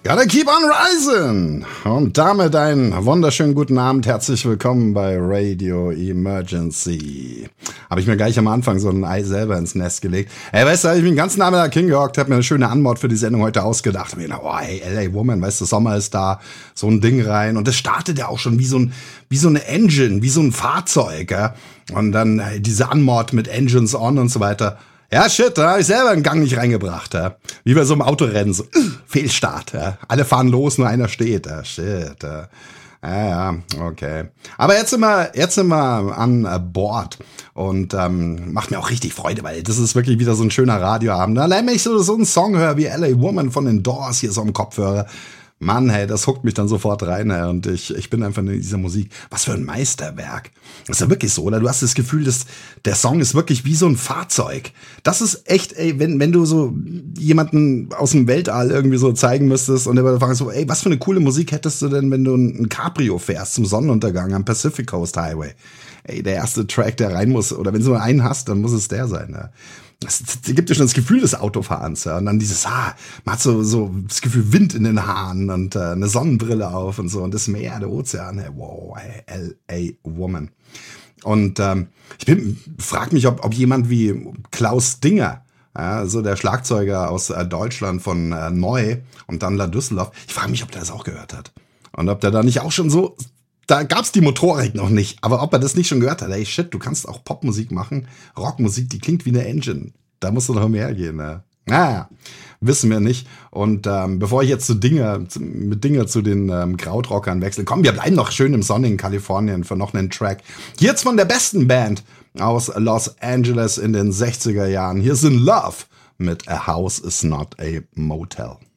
Gotta keep on rising! Und damit einen wunderschönen guten Abend. Herzlich willkommen bei Radio Emergency. Habe ich mir gleich am Anfang so ein Ei selber ins Nest gelegt. Ey, weißt du, ich bin den ganzen Nachmittag hingehockt, hab mir eine schöne Anmod für die Sendung heute ausgedacht. Hab mir gedacht, oh, hey, LA Woman, weißt du, Sommer ist da, so ein Ding rein. Und das startet ja auch schon wie so eine Engine, wie so ein Fahrzeug, ja. Und dann diese Anmod mit Engines on und so weiter. Ja, shit, da habe ich selber einen Gang nicht reingebracht. Ja. Wie bei so einem Autorennen, so Fehlstart. Ja. Alle fahren los, nur einer steht. Ja. Shit. Ja, okay. Aber jetzt sind wir an Bord. Und macht mir auch richtig Freude, weil das ist wirklich wieder so ein schöner Radioabend. Allein wenn ich so einen Song höre wie LA Woman von den Doors hier so am Kopfhörer. Mann, hey, das huckt mich dann sofort rein, hey, und ich bin einfach in dieser Musik. Was für ein Meisterwerk. Das ist ja wirklich so, oder? Du hast das Gefühl, der Song ist wirklich wie so ein Fahrzeug. Das ist echt, ey, wenn du so jemanden aus dem Weltall irgendwie so zeigen müsstest und der würde fragen so, ey, was für eine coole Musik hättest du denn, wenn du ein Cabrio fährst zum Sonnenuntergang am Pacific Coast Highway? Ey, der erste Track, der rein muss, oder wenn du nur einen hast, dann muss es der sein, ja. Das gibt dir schon das Gefühl des Autofahrens, ja. Und dann dieses, man hat so das Gefühl Wind in den Haaren und eine Sonnenbrille auf und so und das Meer, der Ozean, hey, wow, hey, LA Woman. Und frag mich, ob jemand wie Klaus Dinger, ja, so der Schlagzeuger aus Deutschland von Neu und dann La Düsseldorf, ich frage mich, ob der das auch gehört hat. Und ob der da nicht auch schon so, da gab's die Motorik noch nicht, aber ob er das nicht schon gehört hat, ey, shit, du kannst auch Popmusik machen, Rockmusik, die klingt wie eine Engine. Da musst du noch mehr gehen, ne? Naja, wissen wir nicht. Und bevor ich jetzt mit Dinger zu den Krautrockern wechsle, komm, wir bleiben noch schön im sonnigen Kalifornien für noch einen Track. Hier jetzt von der besten Band aus Los Angeles in den 60er Jahren. Hier ist In Love mit A House Is Not a Motel.